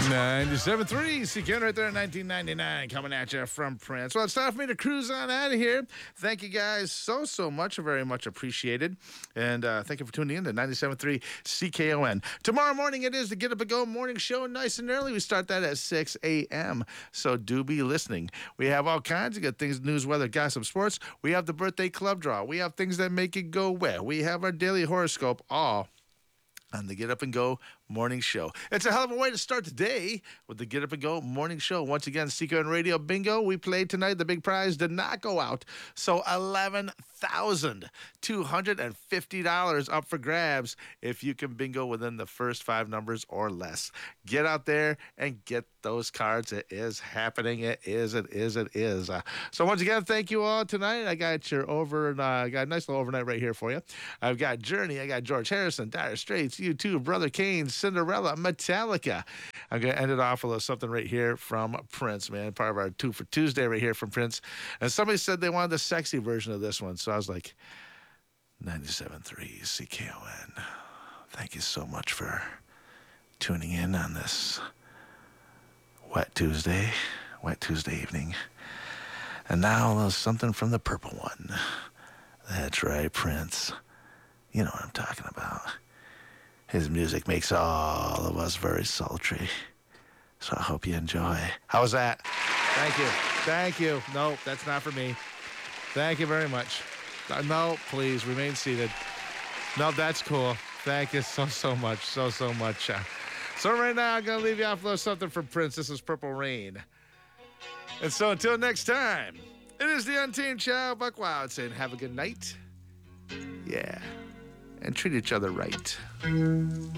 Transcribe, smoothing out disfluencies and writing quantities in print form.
97.3 CKN right there in 1999 coming at you from Prince. Well, it's time for me to cruise on out of here. Thank you guys so much. Very much appreciated. And thank you for tuning in to 97.3 CKON. Tomorrow morning it is the Get Up and Go morning show nice and early. We start that at 6 a.m. So do be listening. We have all kinds of good things, news, weather, gossip, sports. We have the birthday club draw. We have things that make it go well. We have our daily horoscope, all on the Get Up and Go morning show. It's a hell of a way to start the day with the Get Up and Go morning show. Once again, CKON Radio Bingo. We played tonight. The big prize did not go out. So $11,250 up for grabs if you can bingo within the first 5 numbers or less. Get out there and get those cards. It is happening. It is. So once again, thank you all tonight. I got your I got a nice little overnight right here for you. I've got Journey. I got George Harrison, Dire Straits, U2, Brother Kane, Cinderella, Metallica. I'm going to end it off with something right here from Prince, man. Part of our 2 for Tuesday right here from Prince. And somebody said they wanted the sexy version of this one. So I was like, 97.3 CKON. Thank you so much for tuning in on this wet Tuesday evening. And now something from the purple one. That's right, Prince. You know what I'm talking about. His music makes all of us very sultry. So I hope you enjoy. How was that? Thank you. No, that's not for me. Thank you very much. No, please remain seated. No, that's cool. Thank you so much. So much. So right now, I'm going to leave you off with something from Prince. This is Purple Rain. And so until next time, it is the Untamed Child, Buck Wild, saying have a good night. Yeah. And treat each other right.